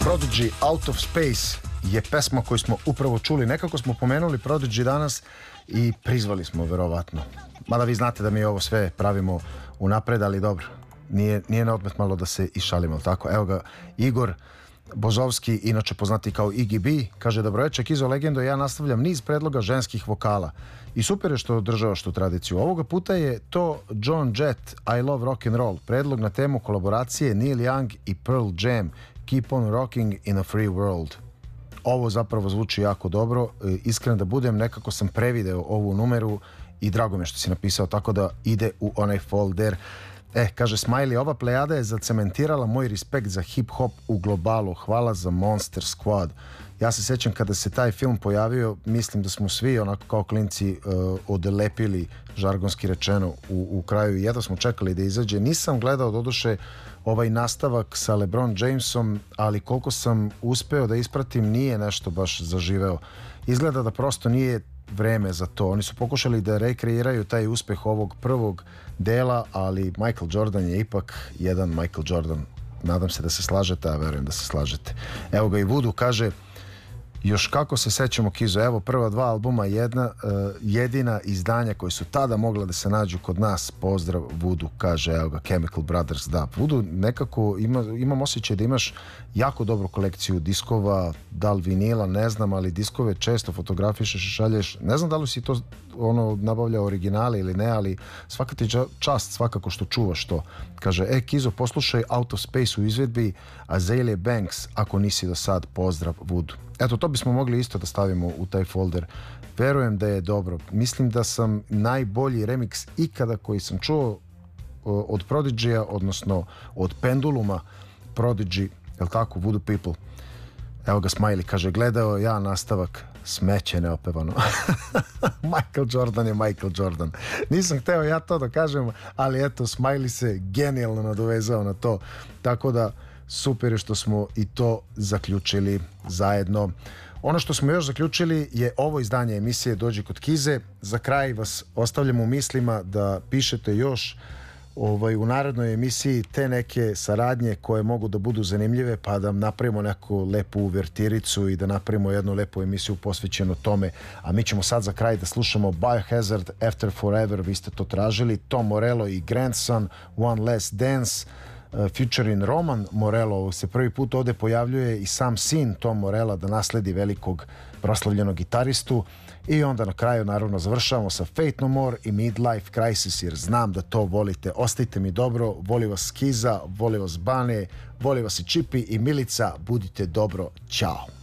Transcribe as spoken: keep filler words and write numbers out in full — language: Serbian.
Prodigy Out of Space je pesma koju smo upravo čuli. Nekako smo pomenuli Prodigy danas i prizvali smo verovatno. Mada vi znate da mi ovo sve pravimo unapred, ali dobro, nije, nije na odmet malo da se išalimo, tako? Evo ga, Igor Bozovski, inače poznati kao Iggy B, kaže: dobroveče Kizo Legendo, ja nastavljam niz predloga ženskih vokala i super je što održavaš tu tradiciju. Ovoga puta je to John Jett, I Love Rock and Roll, predlog na temu kolaboracije Neil Young i Pearl Jam, Keep on Rocking in a Free World. Ovo zapravo zvuči jako dobro, iskren da budem, nekako sam prevideo ovu numeru i drago me što si napisao, tako da ide u onaj folder. E, kaže Smiley, ova plejada je zacementirala moj respekt za hip-hop u globalu. Hvala za Monster Squad. Ja se sjećam kada se taj film pojavio, mislim da smo svi onako kao klinci uh, odelepili, žargonski rečeno, u, u kraju i jedva smo čekali da izađe. Nisam gledao doduše ovaj nastavak sa LeBron Jamesom, ali koliko sam uspeo da ispratim, nije nešto baš zaživeo. Izgleda da prosto nije vreme za to. Oni su pokušali da rekreiraju taj uspeh ovog prvog dela, ali Michael Jordan je ipak jedan Michael Jordan. Nadam se da se slažete, a verujem da se slažete. Evo ga i Voodoo kaže: još kako se sećamo Kizo, evo prva dva albuma, jedna uh, jedina izdanja koje su tada mogla da se nađu kod nas. Pozdrav Voodoo, kaže, evo ga Chemical Brothers. Da, Voodoo nekako ima, imam osjećaj da imaš jako dobru kolekciju diskova, da li vinila, ne znam, ali diskove često fotografišeš i šalješ. Ne znam da li si to ono nabavlja originale ili ne, ali svaka ti čast svakako što čuvaš to. Kaže, e Kizo, poslušaj Out of Space u izvedbi Azealia Banks, ako nisi do sad. Pozdrav Voodoo. Eto, to bismo mogli isto da stavimo u taj folder. Verujem da je dobro. Mislim da sam najbolji remix ikada koji sam čuo od Prodigy-a, odnosno od Penduluma Prodigy, jel tako, Voodoo People? Evo ga Smiley, kaže, gledao ja nastavak, smeće neopevano. Michael Jordan je Michael Jordan. Nisam hteo ja to da kažem, ali eto, Smiley se genijalno nadovezao na to. Tako da, super je što smo i to zaključili zajedno. Ono što smo još zaključili je ovo izdanje emisije Dođi kod Kize. Za kraj vas ostavljam u mislima da pišete još ovaj, u narednoj emisiji te neke saradnje koje mogu da budu zanimljive, pa da napravimo neku lepu uvertiricu i da napravimo jednu lepu emisiju posvećenu tome. A mi ćemo sad za kraj da slušamo Biohazard, After Forever, vi ste to tražili, Tom Morello i Grandson, One Last Dance, Uh, featuring Roman Morello. Se prvi put ovdje pojavljuje i sam sin Tom Morella da nasledi velikog proslavljenog gitaristu. I onda na kraju naravno završavamo sa Fate No More i Midlife Crisis, jer znam da to volite. Ostajte mi dobro, voli vas Kiza, voli vas Bane, voli vas i Čipi i Milica. Budite dobro, ćao.